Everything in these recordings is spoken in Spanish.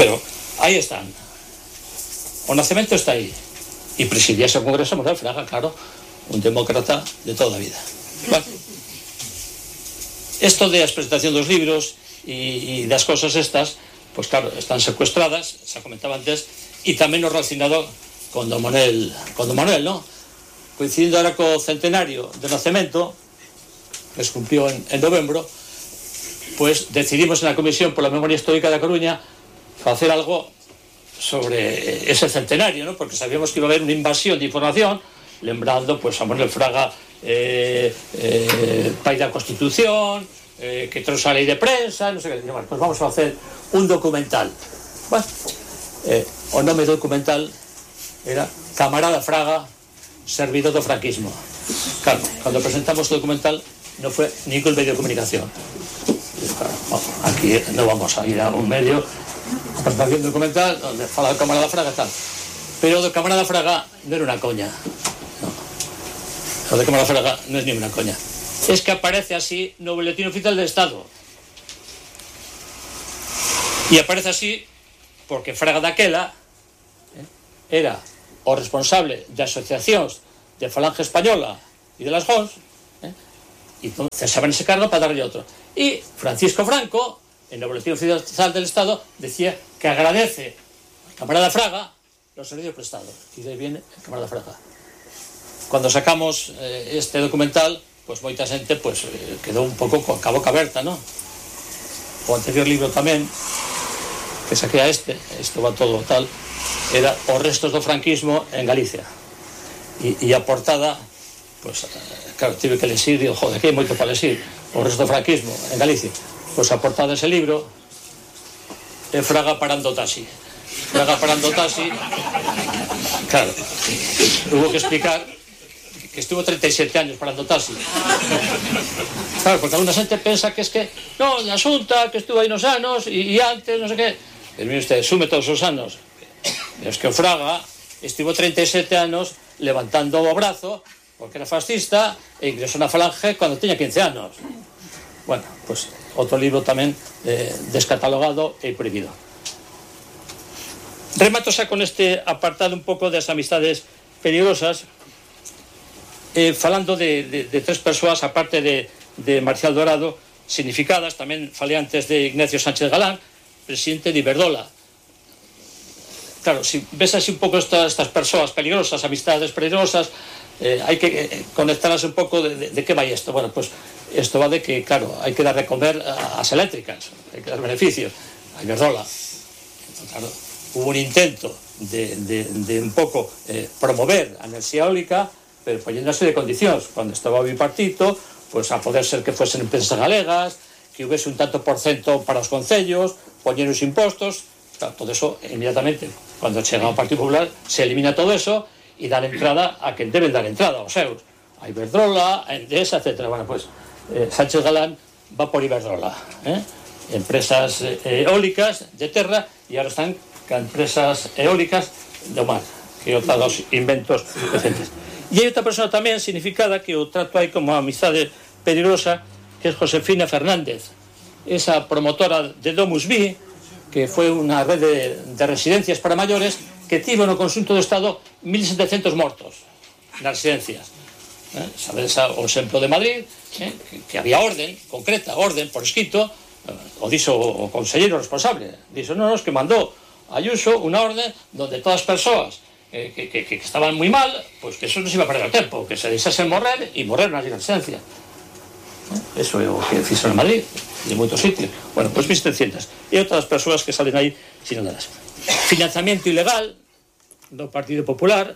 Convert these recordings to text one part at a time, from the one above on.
Pero aí están. O nacemento está aí. E presidía ese Congreso Manuel Fraga, claro, un demócrata de toda a vida. Bueno, esto de as presentación dos libros e das cosas estas, pues claro, están secuestradas, xa comentaba antes, e tamén o relacionado con Don Manuel, ¿no? Coincidindo ahora co centenario de nacemento, que se cumplió en novembro, pues decidimos en la Comisión por la Memoria Histórica da Coruña facer algo sobre ese centenario, ¿no? Porque sabíamos que iba a haber una invasión de información, lembrando pues a Manuel Fraga, pai da Constitución, que trouxe a lei de prensa, non sei que, bueno, pues vamos a hacer un documental. Bueno, o nome do documental era Camarada Fraga, servidor do franquismo. Claro, cando presentamos o documental non foi ningún medio de comunicación. Claro, aquí non vamos a ir a un medio a presentación documental onde fala do Camarada Fraga e tal, pero o do Camarada Fraga non era unha coña, no. O do Camarada Fraga non é ni unha coña, es que aparece así no Boletín Oficial del Estado, e aparece así porque Fraga daquela era o responsable de asociacións de Falange Española e de las JONS, e cesaban ese cargo para darlle outro. E Francisco Franco, en el Boletín Oficial del Estado, decía que agradece al Camarada Fraga los servicios prestados. Y de ahí viene el Camarada Fraga. Cuando sacamos este documental, pues moita xente pues, quedou un pouco coa boca aberta, ¿no? O anterior libro tamén, que saqué a isto va todo tal, era Os restos do franquismo en Galicia. E a portada, pues, claro, tive que lesir, digo, joder, que hai moito para lesir, Os restos do franquismo en Galicia. Pues a portada dese libro é Fraga parando o taxi. Fraga parando o taxi, claro, hubo que explicar que estuvo 37 años parando o taxi. Claro, porque alguna xente pensa que es que no, na Xunta, que estuvo aí nos anos e antes, non sei que. Pero mire usted, sume todos os anos. Es que o Fraga estivo 37 anos levantando o brazo porque era fascista e ingresou na Falange cando tiña 15 anos. Bueno, pues outro libro tamén descatalogado e prohibido. Remato xa con este apartado un pouco das amistades peligrosas, falando de tres persoas, aparte de Marcial Dorado, significadas. Tamén falei antes de Ignacio Sánchez Galán, presidente de Iberdrola. Claro, si ves así un pouco estas persoas peligrosas, amistades peligrosas, hai que conectarlas un pouco de que vai isto. Bueno, pues isto va de que, claro, hai que dar de comer ás eléctricas, hai que dar beneficios a Iberdrola. Claro, hubo un intento de un pouco promover a enerxía eólica, pero poñendo una serie de condicións. Cando estaba o bipartito, pues a poder ser que fuesen empresas galegas, que houvese un tanto por cento para os concellos, poñer os impostos, claro, todo eso inmediatamente, cando chega o Partido Popular, se elimina todo eso e dar entrada a quen deben dar entrada, aos seus, a Iberdrola, a Endesa, etc. Bueno, pues Sánchez Galán va por Iberdrola, empresas eólicas de terra, e ahora están con empresas eólicas do mar, que outra dos inventos recentes. E hai outra persona tamén significada que o trato aí como amizade peligrosa, que é Josefina Fernández, esa promotora de Domus Vi, que foi unha rede de residencias para maiores que tivo no conxunto do Estado 1.700 mortos nas residencias. Sabedes o exemplo de Madrid, que había orden concreta, orden por escrito, o dixo o conselleiro responsable, dixo, non, es que mandou Ayuso unha orden donde todas as persoas que estaban moi mal, pues que eso non se iba a perder o tempo, que se deixasen morrer e morrer nas residencias. Eso é o que fixo en Madrid e en moitos sitios. Bueno, pues 1.700. E outras persoas que salen aí sinaladas. Financiamiento ilegal do Partido Popular.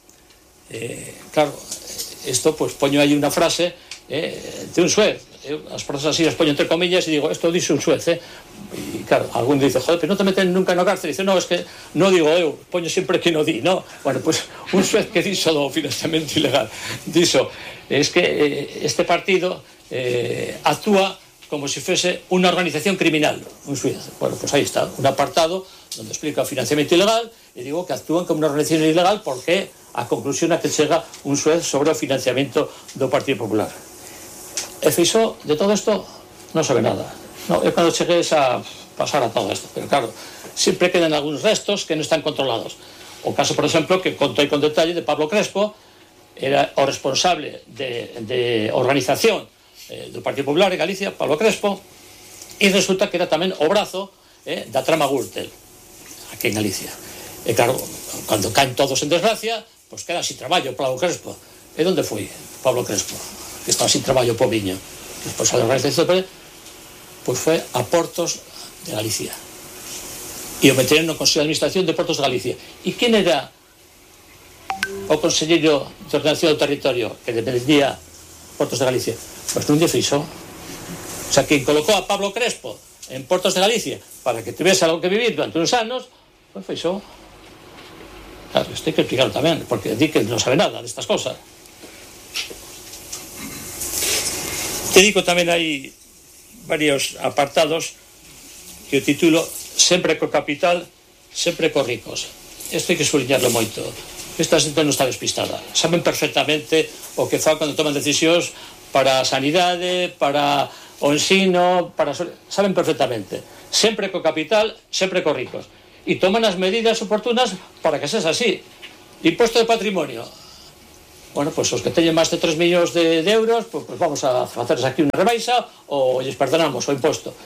Claro, isto pues poño aí unha frase de un suez. As frases así as poño entre comillas e digo, isto dixe un suez, e claro, algún dice, joder, pero non te meten nunca no cárcel. Dice, no, es que non digo eu, poño sempre que non di, no. Bueno, pues un suez que dixo do financiamento ilegal, dixo, es que este partido actúa como si fuese unha organización criminal, un suez. Bueno, pues aí está, un apartado donde explica o financiamento ilegal e digo que actúan como unha organización ilegal porque a conclusión a que chega un suez sobre o financiamento do Partido Popular. E Feixóo de todo isto non sabe nada. No, eu cando cheguei a pasara todo esto. Pero claro, siempre quedan algunos restos que no están controlados. O caso, por exemplo, que conto con detalle de Pablo Crespo, era o responsable de organización do Partido Popular en Galicia, Pablo Crespo, e resulta que era tamén o brazo da trama Gürtel aquí en Galicia. E claro, cando caen todos en desgracia, pois queda sin traballo Pablo Crespo. E onde foi Pablo Crespo? Que estaba sin traballo poviño. Despois a organización pois foi a Portos de Galicia. E o meteron no Consello de Administración de Portos de Galicia. E quen era o Conselleiro de Ordenación do Territorio que dependía Portos de Galicia? Pois non lle fixo. O sea, quen colocou a Pablo Crespo en Portos de Galicia para que tivese algo que vivir durante uns anos, pois fixo. Claro, isto hai que explicarlo tamén, porque di que non sabe nada destas cosas. Te digo tamén hai varios apartados que o titulo sempre co capital, sempre co ricos. Isto hai que subliñarlo moito. Esta xente non está despistada. Saben perfectamente o que fan cando toman decisións para a sanidade, para o ensino, saben perfectamente. Sempre co capital, sempre co ricos. E toman as medidas oportunas para que sexa así. Imposto de patrimonio. Bueno, pois os que teñen máis de 3 millóns de euros, pois vamos a facerles aquí unha rebaixa ou lles perdonamos o imposto.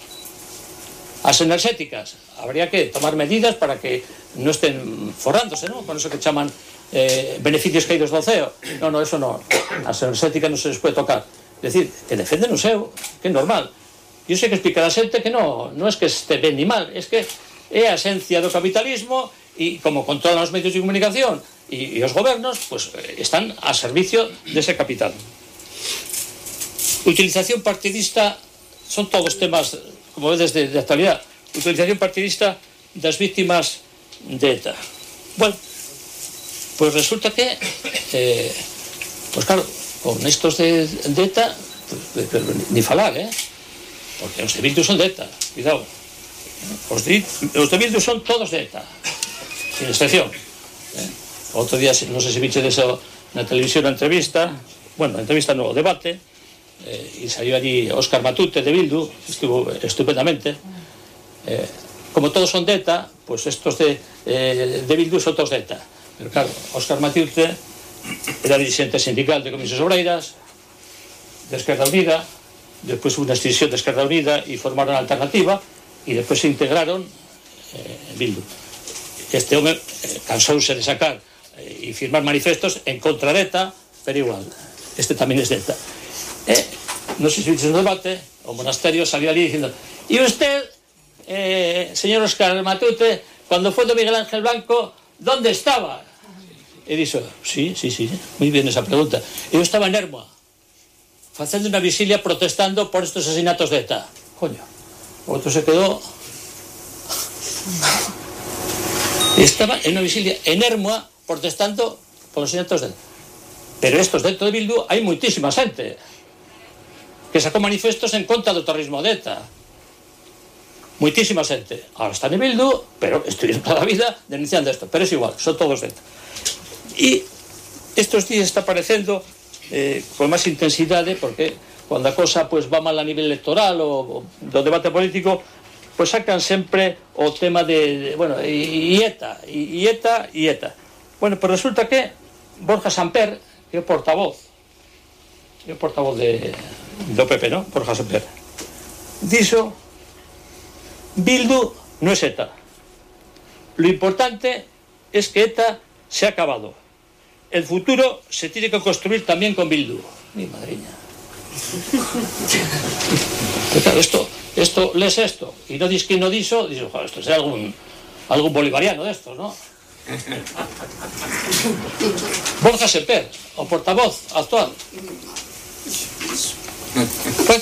As enerxéticas, habría que tomar medidas para que non estén forrándose, non? Con eso que chaman beneficios caídos do ceo. Non, eso non. As enerxéticas non se les pode tocar. É dicir, que defenden o seu, que é normal. E iso hai que explicar a xente que non é que este ben ni mal, é que é a esencia do capitalismo e como controlan os medios de comunicación e os gobernos, pues están a servicio dese capital. Utilización partidista son todos temas, como vedes, de actualidade. Utilización partidista das víctimas de ETA. Bueno, pues resulta que pues claro, con estos de ETA ni falar, porque os de Bildu son de ETA, cuidado. Os de Bildu son todos de ETA, sin excepción. Outro día, non sei se viche deso na televisión a entrevista, bueno, a entrevista no debate, e salió allí Óscar Matute de Bildu, estuvo estupendamente. Como todos son de ETA, pues estos de Bildu son todos de ETA. Pero claro, Óscar Matute era dirigente sindical de Comisiones Obreiras, de Esquerda Unida, despois hubo unha extinción de Esquerda Unida e formaron a Alternativa, e despois se integraron en Bildu. Este home cansouse de sacar e firmar manifestos en contra de ETA, pero igual, este tamén es de ETA. Non sei se viches no debate, o monasterio salió ali dicindo: e usted, señor Óscar Matute, cuando foi do Miguel Ángel Blanco, ¿dónde estaba? E dixo: sí, moi bien esa pregunta. Eu estaba en Ermua, facendo unha visilia protestando por estos asesinatos de ETA. Coño, o outro se quedou. Estaba en unha visilia en Ermua protestando por os asesinatos de ETA. Pero estos dentro de Bildu hai moitísima xente que sacou manifestos en contra do terrorismo de ETA. Moitísima xente. Ahora están en Bildu, pero estuvieron toda a vida denunciando isto. Pero é igual, son todos de ETA. E estos días está aparecendo con máis intensidade, porque cando a cosa pues, va mal a nivel electoral ou do debate político, pues sacan sempre o tema de bueno, e ETA. Bueno, pues resulta que Borja Samper, que é o portavoz do PP, ¿no? Borja Samper, dixo: Bildu no es ETA. Lo importante es que ETA se ha acabado. El futuro se tiene que construir también con Bildu. Mi madriña. Claro, esto lees esto y no dices que no diso, dices, ojalá, esto sea algún bolivariano de estos, ¿no? Borja Semper, o portavoz actual. Pues,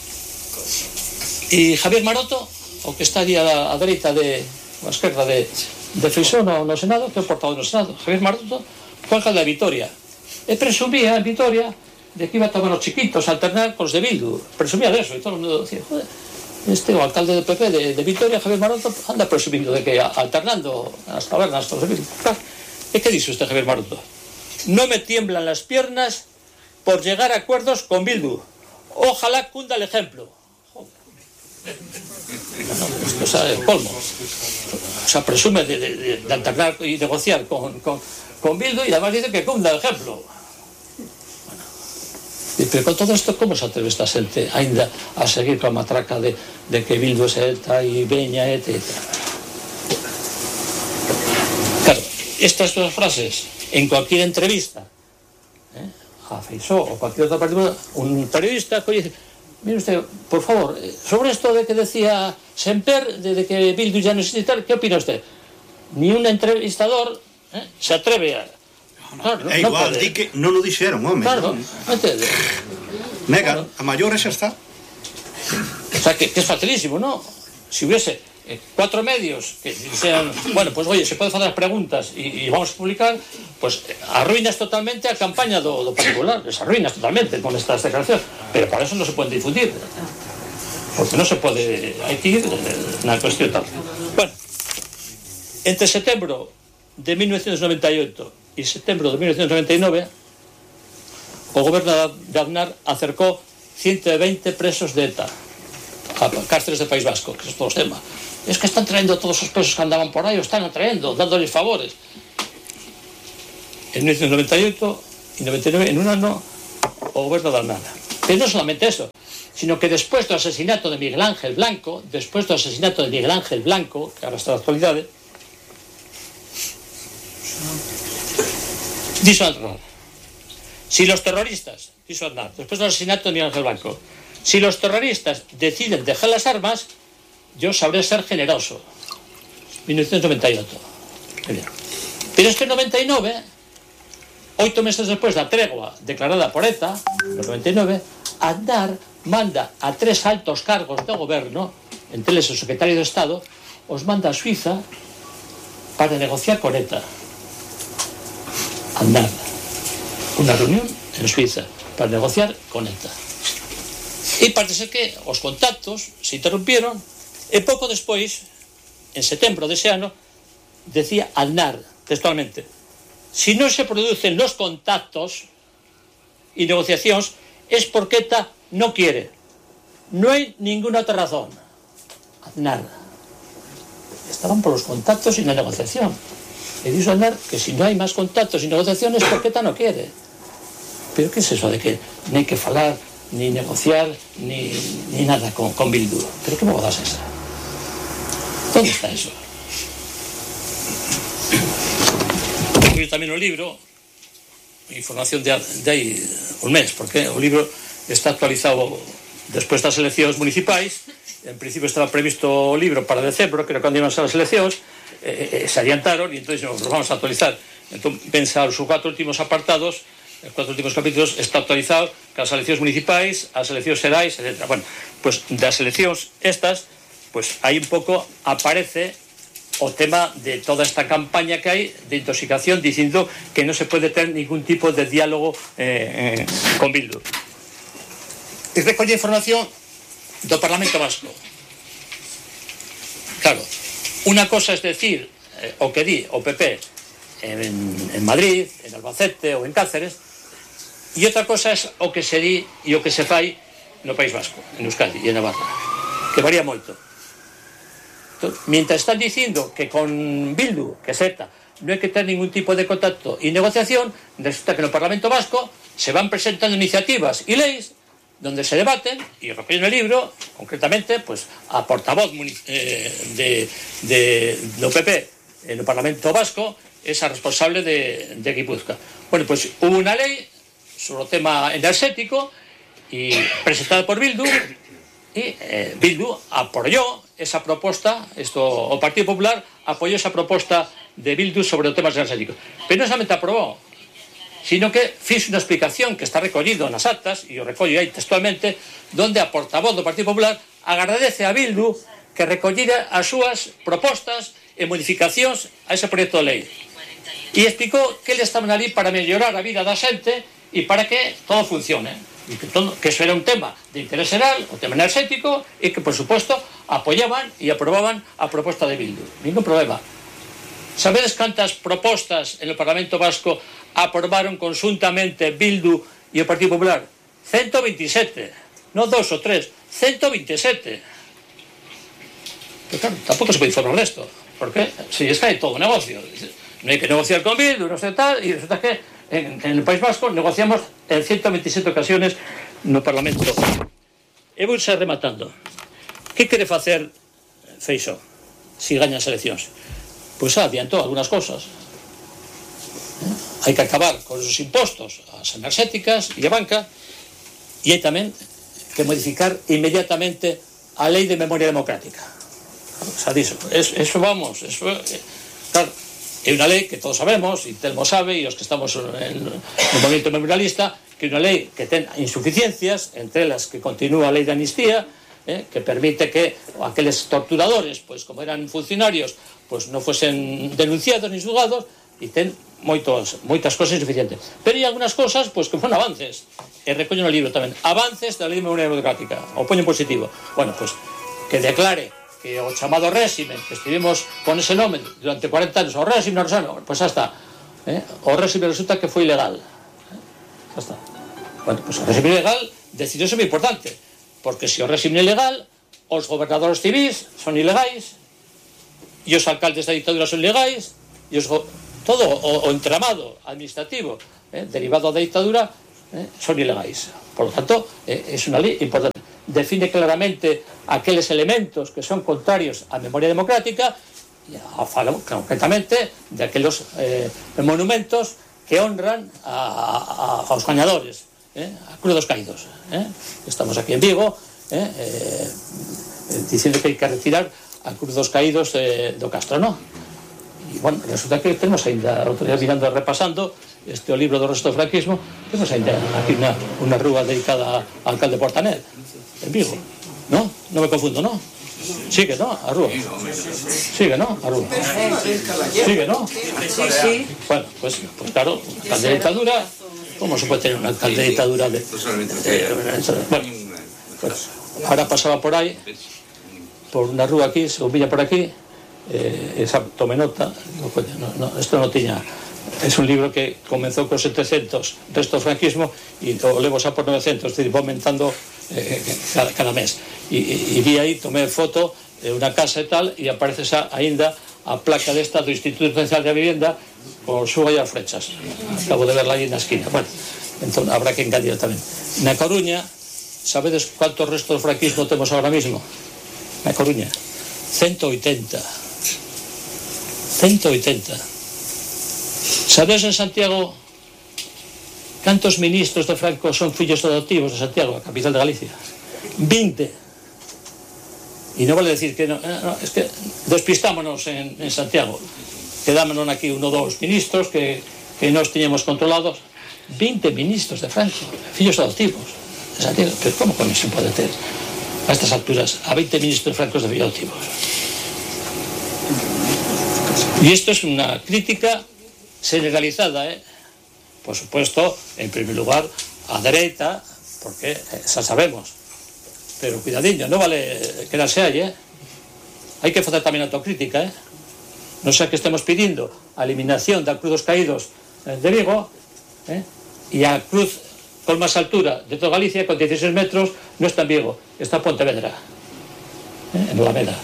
y Javier Maroto, o que está allí a dereita a esquerda de Feixóo no Senado, que é o portavoz no Senado, Javier Maroto, Juanja de Vitoria. E presumía en Vitoria de que iba a tomar os chiquitos a alternar con os de Bildu. Presumía de eso, e todo o mundo decía, joder, o alcalde del PP de Vitoria, Javier Maroto, anda presumindo de que alternando as tabernas con os de Bildu. E que dixo este Javier Maroto? No me tiemblan las piernas por llegar a acuerdos con Bildu. Ojalá cunda el ejemplo. Joder. Esto es el colmo. O sea, presume de alternar y negociar con Bildu y además dice que cunda el ejemplo. Pero con todo esto, ¿cómo se atreve esta xente ainda a seguir con a matraca de que Bildu es ETA e veña ETA, etc.? Claro, estas dos frases, en cualquier entrevista, a Feijóo o cualquier otra partido, un periodista que dice, mire usted, por favor, sobre esto de que decía Semper, de que Bildu ya no existe, ¿qué opina usted? Ni un entrevistador se atreve a... Claro, é igual, di que non o dixeron, home. Claro, non entende. Negan, a maiores xa está. O sea, que es facilísimo, ¿no? Si hubiese 4 medios que sean, bueno, pues oye, se pueden hacer las preguntas y vamos a publicar, pues arruinas totalmente a campaña do particular, les arruinas totalmente con estas declaraciones, pero para eso no se pueden difundir, porque no se puede, hay que ir en la cuestión tal. Bueno, entre septiembre de 1998 y septiembre de 1999, o gobierno de Aznar acercó 120 presos de ETA a cárceles del País Vasco, que es todo el tema. Es que están trayendo todos esos presos que andaban por ahí, o están atrayendo, dándoles favores. En 1998 y 99, en un año, o gobierno de Aznar. Pero no solamente eso, sino que después del asesinato de Miguel Ángel Blanco, que ahora está en la actualidad, dijo Aznar, si los terroristas, dijo Aznar, después del asesinato de Miguel Ángel Blanco, si los terroristas deciden dejar las armas, yo sabré ser generoso. 1998. Pero es que en 99, 8 meses después de la tregua declarada por ETA, en 99, Aznar manda a 3 altos cargos de gobierno, entre ellos el secretario de Estado, os manda a Suiza para negociar con ETA. Aznar, una reunión en Suiza para negociar con ETA. Y parece que os contactos se interrumpieron e pouco despois, en setembro dese ano, decía Aznar, textualmente, si non se producen los contactos y negociacións es porque ETA no quiere. No hay ninguna otra razón. Aznar. Estaban por los contactos y la negociación. Y dice Aznar que si no hay más contactos y negociaciones es porque ETA no quiere. Pero ¿qué es eso de que no hay que falar, ni negociar, ni nada con Bildu? ¿Pero qué bodas es esa? ¿Dónde está eso? Tengo también un libro, información de ahí un mes, porque el libro está actualizado después de las elecciones municipales. En principio estaba previsto el libro para decembro, que era cuando iban a ser las elecciones, se adiantaron y entonces nos vamos a actualizar. Entonces, pensa los 4 últimos apartados, los 4 últimos capítulos, está actualizado que las elecciones municipales, las elecciones xerais, etc. Bueno, pues de las elecciones estas, pues ahí un pouco aparece o tema de toda esta campaña que hai de intoxicación, dicindo que non se pode ter ningún tipo de diálogo con Bildu. E recolle información do Parlamento Vasco. Claro, unha cosa es decir o que di o PP en Madrid, en Albacete ou en Cáceres, e outra cosa es o que se di e o que se fai no País Vasco, en Euskadi e en Navarra, que varía moito. Mientras están diciendo que con Bildu, que es ETA, no hay que tener ningún tipo de contacto y negociación, resulta que en el Parlamento Vasco se van presentando iniciativas y leyes donde se debaten, y recogen el libro, concretamente, pues a portavoz de PP en el Parlamento Vasco, es a responsable de Guipúzcoa. Bueno, pues hubo una ley sobre el tema energético y presentada por Bildu, y Bildu apoyó esa propuesta, o Partido Popular apoyó esa propuesta de Bildu sobre los temas energéticos. Pero no solamente aprobó, sino que fixe una explicación que está recollido nas actas, e o recollo aí textualmente, donde a portavoz do Partido Popular agradece a Bildu que recollira as súas propostas e modificacións a ese proxecto de lei. E explicou que eles estaban ali para mellorar a vida da xente e para que todo funcione. Y que eso era un tema de interés general, un tema energético, y que por supuesto apoyaban y aprobaban a propuesta de Bildu. Ningún problema. ¿Sabedes cuántas propostas en el Parlamento Vasco aprobaron conjuntamente Bildu y el Partido Popular? 127, no 2 o 3, 127. Pero claro, tampoco se puede informar de esto, porque si es que hay todo un negocio. No hay que negociar con Bildu, no sé tal, y resulta que en el País Vasco negociamos en 127 ocasiones no Parlamento. E vou xa rematando. Que quere facer Feixóo si gaña as eleccións? Pois adiantou algunas cosas. Hai que acabar con esos impostos ás enerxéticas e a banca, e hai tamén que modificar inmediatamente a lei de memoria democrática. Xa dixo, eso vamos, eso, claro, é unha lei que todos sabemos, e Telmo sabe, e os que estamos no movimento memorialista, que é unha lei que ten insuficiencias, entre elas que continúa a lei de amnistía, que permite que aqueles torturadores, pois como eran funcionarios, pois non fosen denunciados ni xulgados, e ten moitas cosas insuficientes. Pero hai algunhas cosas pois que foron avances, e recollo no libro tamén, avances da lei de memoria democrática, o poño en positivo. Bueno, pois que declare que o chamado réximen, que estivemos con ese nome durante 40 anos, o réximen, pois xa está. O réximen resulta que foi ilegal. Xa está. Bueno, pois o réximen ilegal decidió ser moi importante, porque se o réximen é ilegal, os gobernadores civis son ilegais, e os alcaldes da dictadura son ilegais, e todo o entramado administrativo derivado da dictadura son ilegais. Por lo tanto, é unha lei importante. Define claramente aqueles elementos que son contrarios á memoria democrática e fala concretamente de aqueles monumentos que honran aos gañadores, a Cruz dos Caídos. Estamos aquí en Vigo dicindo que hai que retirar a Cruz dos Caídos do Castro, non? E, bueno, resulta que temos ainda, outro día mirando, repasando o libro do resto do franquismo, temos ainda aquí unha rúa dedicada ao alcalde Portanet, en Vigo, non? Non me confundo, non? Sigue, non? A rúa. Sigue, non? A rúa. Sigue, non? Sí. Bueno, pues claro, alcalde de dictadura, como se pode tener un alcalde de dictadura de... Bueno, pues ahora pasaba por aí, por unha rúa aquí, se villa por aquí, esa tome nota, esto no tiña, es un libro que comenzó con 700 resto do franquismo e o levo xa por 900, es decir, va aumentando cada mes, e vi aí, tomé foto de unha casa e tal, e aparece xa ainda a placa desta do Instituto Nacional de Vivienda con suba e as flechas, acabo de verla aí na esquina. Bueno, entón habrá que engadir tamén. Na Coruña, sabedes cuántos restos do franquismo temos ahora mismo? Na Coruña, 180. Sabedes en Santiago cantos ministros de Franco son fillos adoptivos de Santiago, a capital de Galicia? 20. Y no vale decir que no, es que despistámonos en Santiago, quedámonos aquí uno o dos ministros que nos teníamos controlados. 20 ministros de Franco, fillos adoptivos de Santiago. Pero ¿cómo con eso puede ter a estas alturas a 20 ministros francos de fillos adoptivos? Y esto es una crítica generalizada, por supuesto, en primer lugar, a dereita, porque xa sabemos, pero cuidadiño, non vale quedarse aí, hai que facer tamén autocrítica, non sei que estemos pedindo a eliminación da Cruz dos Caídos de Vigo, e a cruz con máis altura de toda Galicia, con 16 metros, non está en Vigo, está en Pontevedra, en Alameda.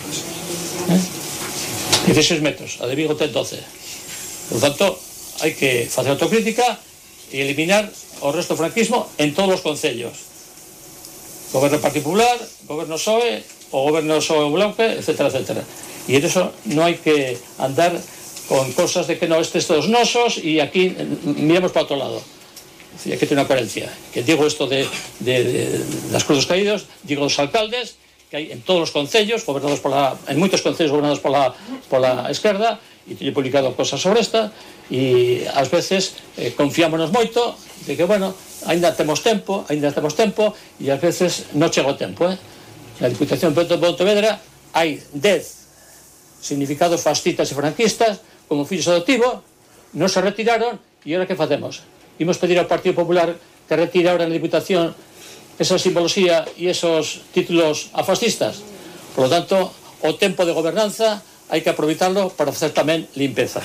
16 metros, a de Vigo ten 12. Por tanto, hai que facer autocrítica e eliminar o resto do franquismo en todos os concellos. Goberno Partido Popular, Goberno PSOE, o Goberno PSOE Blanque, etcétera, etcétera. E en eso non hai que andar con cosas de que no, estes todos nosos e aquí miramos para outro lado. Hay que tener una coherencia. Que digo esto de las Cruz dos Caídos, digo los alcaldes, que hay en todos los concellos, gobernados en muchos concellos gobernados por la izquierda, e teño publicado cosas sobre esta, e ás veces confiámonos moito de que, bueno, ainda temos tempo, e ás veces non chega o tempo. Na Diputación de Pontevedra hai 10 significados fascistas e franquistas como fillos adoptivos, non se retiraron, e ahora que facemos? Imos pedir ao Partido Popular que retire ahora na Diputación esa simbología e esos títulos a fascistas. Por lo tanto, o tempo de gobernanza hai que aproveitarlo para facer tamén limpeza.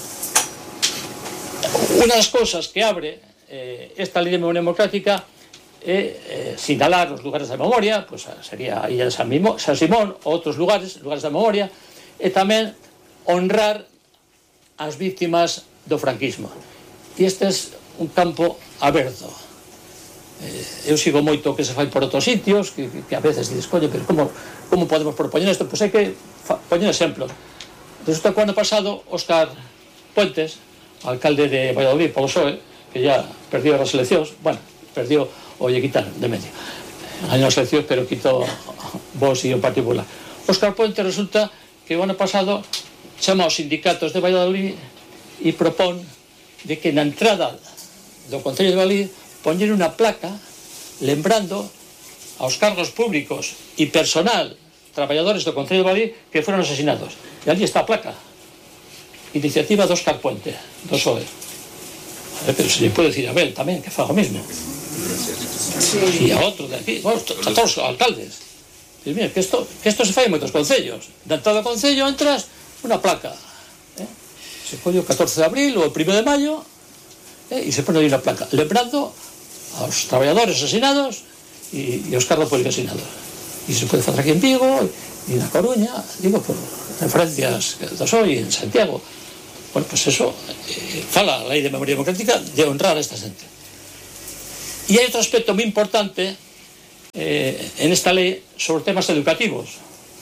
Unha das cousas que abre esta lei de memoria democrática sinalar os lugares da memoria, pois sería a Illa de San Simón, outros lugares da memoria, e tamén honrar as víctimas do franquismo. E este é un campo aberto. Eu sigo moito que se fai por outros sitios, que a veces dices, coño, pero como podemos propoñer isto? Pois hai que poñer exemplo. Resulta que o ano pasado Óscar Puentes, alcalde de Valladolid polo PSOE, que ya perdió as eleccións, bueno, perdió o lle quitaron de medio, gañou as eleccións pero quitou Vox e o Partido Popular. Óscar Puentes resulta que o ano pasado chama aos sindicatos de Valladolid e propón de que na entrada do Concello de Valladolid poñer unha placa lembrando aos cargos públicos e personal traballadores do Concello de Valladolid que foron asesinados. E ali está a placa. Iniciativa de Óscar Puente, do PSOE. Pero se lle pode decir a Abel tamén que faga o mismo. E a outro de aquí, a todos os alcaldes. Diz, mira, que isto se fai en moitos concellos. Da entrada do concello entras unha placa. Se colle o 14 de abril ou o 1 de maio e se pone aí unha placa lembrando aos traballadores asesinados e aos cargos públicos asesinados. E se pode facer aquí en Vigo e na Coruña, digo, por referencias do PSOE en Santiago. Bueno, pues eso fala a Lei de Memoria Democrática de honrar a esta xente. E hai outro aspecto moi importante en esta lei sobre temas educativos.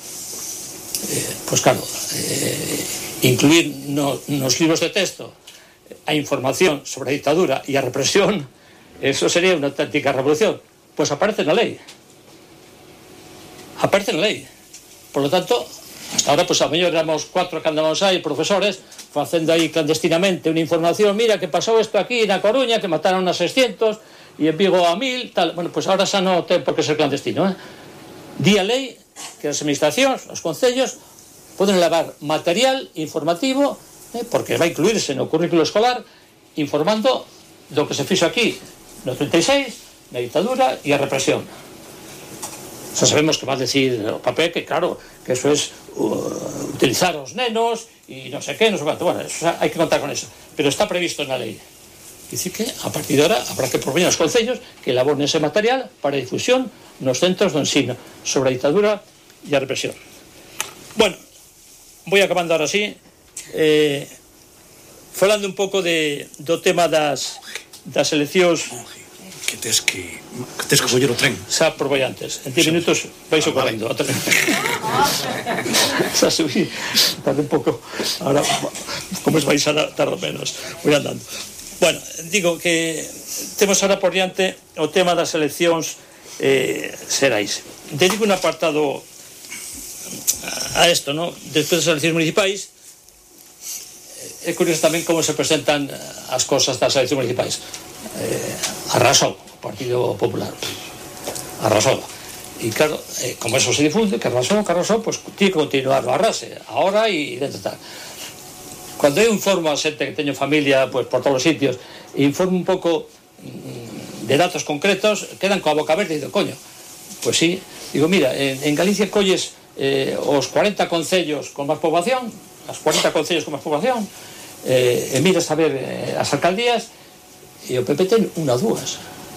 Pois claro, incluir nos libros de texto a información sobre a dictadura e a represión, eso sería unha auténtica revolución. Pois aparece na lei. Aparece na lei. Por lo tanto, hasta ahora, pues a mellor éramos 4 que andamos aí, profesores, facendo aí clandestinamente unha información, mira que pasou isto aquí na Coruña, que mataron a 600 e en Vigo a 1000, tal. Bueno, pues ahora xa non ten por que ser clandestino, Di a lei que as administracións, os concellos, poden levar material informativo, porque vai incluirse no currículo escolar, informando do que se fixo aquí no 36, na dictadura e a represión. Xa sabemos que va a decir o papel que, claro, que eso es utilizar os nenos e non sei que, non sei quanto. Bueno, eso, hai que contar con eso. Pero está previsto na lei. Dicir que, a partir de ahora, habrá que propoñer aos concellos que elaboren ese material para difusión nos centros de ensino sobre a dictadura e a represión. Bueno, voy acabando ahora sí, falando un pouco do tema das eleccións. Que tes que coller o tren. Xa probei antes. En 10 minutos vais correndo. Xa subí. Tarde un pouco. Ahora, como es vais a tardar menos. Voy andando. Bueno, digo que temos ahora por diante o tema das eleccións xerais. Dedico un apartado a isto, ¿no? Despois das eleccións municipais, é curioso tamén como se presentan as cosas das eleccións municipais. Arrasou o Partido Popular, arrasou, e claro, como eso se difunde, que arrasou, pues tiene que continuar o arrase ahora e dentro tal. Cando eu informo a xente que teño familia pues por todos os sitios e informo un pouco de datos concretos, quedan coa boca aberta e digo, coño, pues sí, digo, mira, en Galicia colles os 40 concellos con máis poboación, as 40 concellos con máis poboación, e miras a ver as alcaldías e o PP ten unha ou dúas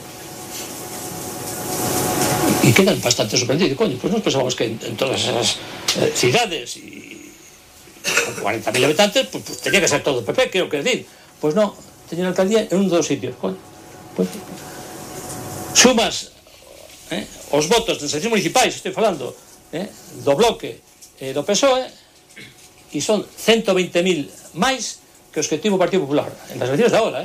e quedan bastante sorprendidos. Coño, pues nos pensábamos que en todas esas cidades e con 40.000 habitantes pues tenía que ser todo PP, creo que decir. Pues no, teñen alcaldía en un dos sitios. Coño, pues sumas os votos das eleccións municipais, estoy falando do bloque do PSOE, e son 120.000 máis que os que tivo o Partido Popular en las eleccións de agora,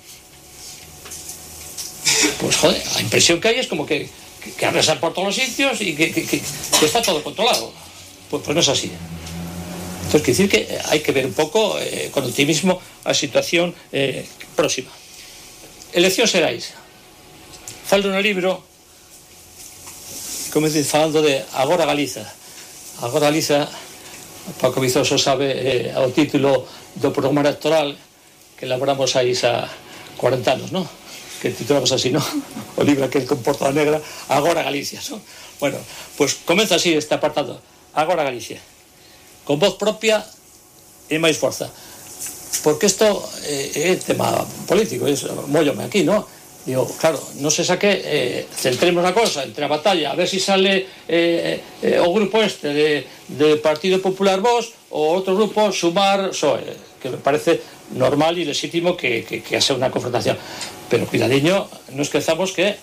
pues joder, a impresión que hai es como que arrasan por todos os sitios e que está todo controlado. Pues non é así. Entonces, que decir que hai que ver un pouco con optimismo a situación próxima. Eleccións xerais. Falo no libro, como dices, falando de Agora Galiza. Agora Galiza, Paco Vizoso sabe o título do programa electoral que elaboramos aí xa 40 anos, non? Que titulamos así, ¿no? O libro aquel con Portada Negra, Agora Galicia, ¿no? Bueno, pues comeza así este apartado, Agora Galicia, con voz propia e máis forza, porque isto é tema político, móllome aquí, ¿no? Digo, claro, no se saque, centremos la cosa entre la batalla, a ver si sale o grupo de Partido Popular Vox o otro grupo Sumar PSOE, que me parece normal y legítimo que haga una confrontación. Pero cuidadiño, no esquezamos que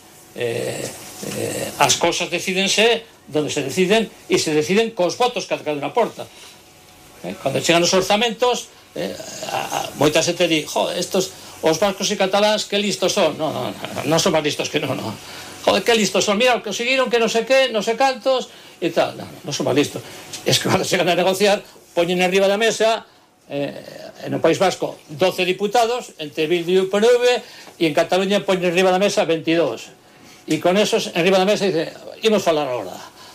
as cosas decídense donde se deciden e se deciden cos votos que cada unha porta. Cando chegan os orzamentos, moita xente di, estos os vascos e cataláns que listos son. Non son máis listos que non. Joder, que listos son, mira, que conseguiron que non sei que, non sei cantos e tal. Non son máis listos. Es que cando chegan a negociar, poñen arriba da mesa en o País Vasco 12 diputados entre Bildu e PNV, e en Cataluña poñen arriba da mesa 22, e con esos arriba da mesa dice, imos falar agora.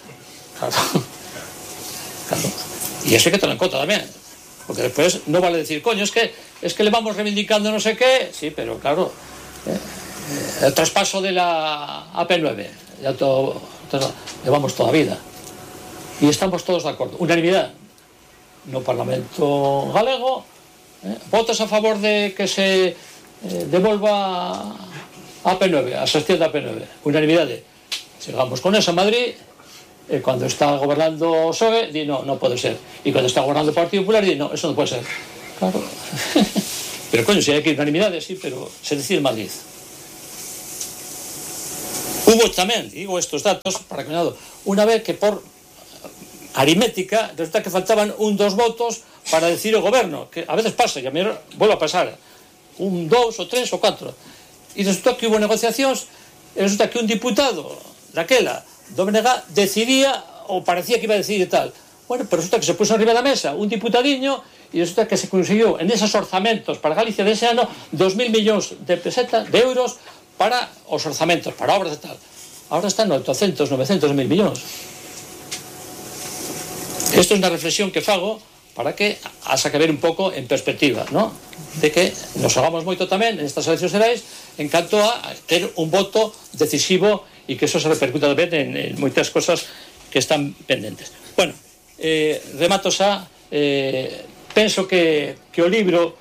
Claro. E eso hai que tener en conta tamén, porque despois non vale decir, coño, es que le vamos reivindicando no sé qué, sí, pero claro, el traspaso de la AP9 ya llevamos toda a vida e estamos todos de acordo, unanimidade no Parlamento galego. Votas a favor de que se devolva a AP9, a xestión da AP9, unanimidade. Chegamos con eso a Madrid, e cando está gobernando o PSOE di non pode ser, e cando está gobernando o Partido Popular di non, eso non pode ser. Claro. Pero coño, si hai que unanimidade, sí, pero se decide en Madrid. Hubo tamén, digo estos datos para que unha vez que por aritmética resulta que faltaban 2 votos para decidir o goberno, que a veces pasa, e a mí vuelve a pasar 1, 2 ou 3 ou 4, e resulta que hubo negociacións, e resulta que un diputado daquela do BNG decidía ou parecía que iba a decidir tal. Bueno, pero resulta que se puso arriba da mesa un diputadiño e resulta que se conseguiu en esos orzamentos para Galicia dese ano 2.000 millóns de pesetas, de euros, para os orzamentos, para obras e tal. Ahora están 800, 900 mil millóns. Isto é unha reflexión que fago para que haxa que ver un pouco en perspectiva, ¿no? De que nos hagamos moito tamén en estas eleccións xerais en canto a ter un voto decisivo e que eso se repercuta tamén en moitas cosas que están pendentes. Bueno, remato xa, penso que o libro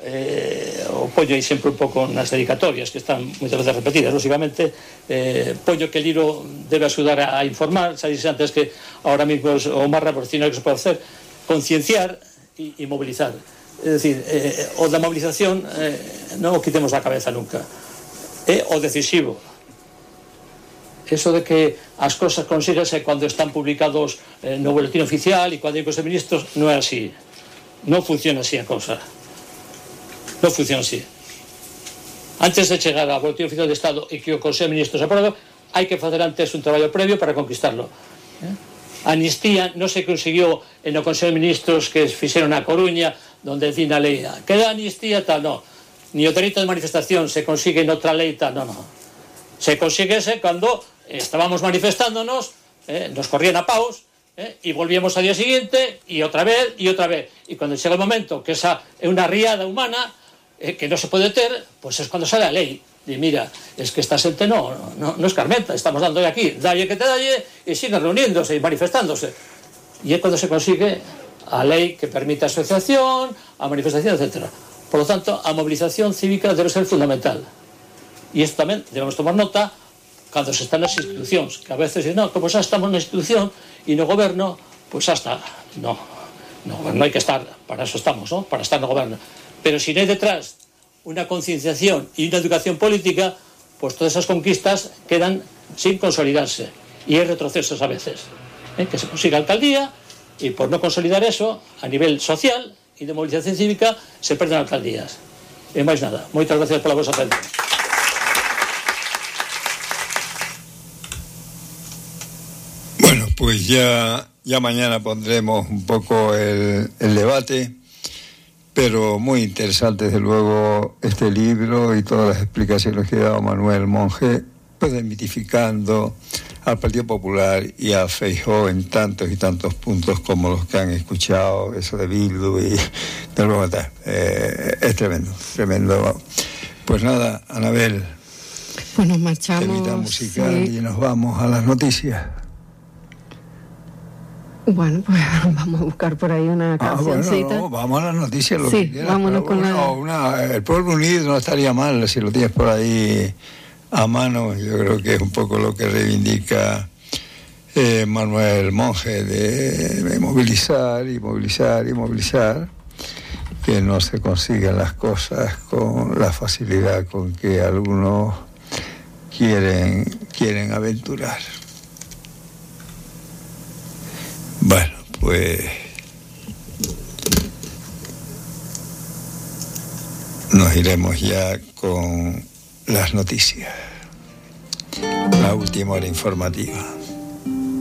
o pollo aí sempre un pouco nas dedicatorias que están moitas veces repetidas, lógicamente pollo que el libro debe axudar a informar, xa dixen antes que ahora mismo o máis revolucionario que se pode hacer, concienciar e mobilizar. É dicir, o da movilización non o quitemos da cabeza nunca, é o decisivo. Eso de que as cosas consíguese cando están publicados no boletín oficial e cando hai cos ministros, non é así, non funciona así a cosa. Non funciona así. Antes de chegar ao boletín oficial de Estado e que o Consello de Ministros aprobe, hai que facer antes un traballo previo para conquistarlo. A amnistía non se conseguiu en o Consello de Ministros que fixeron na Coruña, donde decían a lei, que da amnistía tal, non. Ni o dereito de manifestación se consigue en outra lei tal, non. Se consiguese cando estábamos manifestándonos, nos corrían a paus, e volvíamos ao día siguiente, e outra vez, e cando chega o momento que esa é unha riada humana, que non se pode ter, pois é cando sale a lei. Di, mira, es que esta xente non escarmenta, estamos dando aquí, dalle que te dalle, e siguen reuniéndose e manifestándose. E é cando se consigue a lei que permite a asociación, a manifestación, etc. Por lo tanto, a movilización cívica debe ser fundamental. E isto tamén debemos tomar nota cando se están nas institucións, que a veces dicen, no, como xa estamos na institución e no goberno, pois xa está. No hai que estar, para eso estamos, ¿no? Para estar no goberno. Pero si no hay detrás una concienciación y una educación política, pues todas esas conquistas quedan sin consolidarse. Y hay retrocesos a veces. Que se consiga alcaldía, y por no consolidar eso, a nivel social y de movilización cívica, se perden alcaldías. E máis nada. Moitas gracias pola vosa atención. Bueno, pues ya mañana pondremos un poco el debate, pero muy interesante desde luego este libro y todas las explicaciones que ha dado Manuel Monge, pues desmitificando al Partido Popular y a Feijóo en tantos y tantos puntos como los que han escuchado, eso de Bildu y de luego tal. Es tremendo. Pues nada, Anabel, pues nos marchamos, temita musical, sí. Y nos vamos a las noticias. Bueno, pues vamos a buscar por ahí una cancioncita. Bueno, vamos a las noticias, lo sí, que quieras. Vámonos con el Pueblo Unido no estaría mal si lo tienes por ahí a mano. Yo creo que es un poco lo que reivindica Manuel Monge, de movilizar y movilizar y movilizar, que no se consiguen las cosas con la facilidad con que algunos quieren aventurar. Bueno, pues nos iremos ya con las noticias, la última hora informativa.